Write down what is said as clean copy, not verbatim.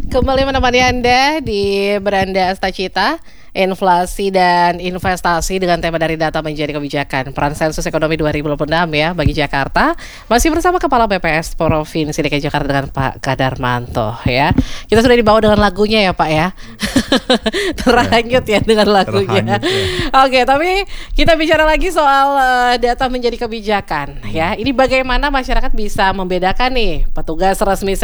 Kembali menemani Anda di Beranda Astacita, inflasi dan investasi dengan tema dari data menjadi kebijakan. Peran sensus ekonomi 2026 ya bagi Jakarta. Masih bersama Kepala BPS Provinsi DKI Jakarta dengan Pak Kadarmanto ya. Kita sudah dibawa dengan lagunya ya Pak ya. Terhanyut ya dengan lagunya. Terhanyut, ya. Oke, tapi kita bicara lagi soal data menjadi kebijakan ya. Ini bagaimana masyarakat bisa membedakan nih petugas resmi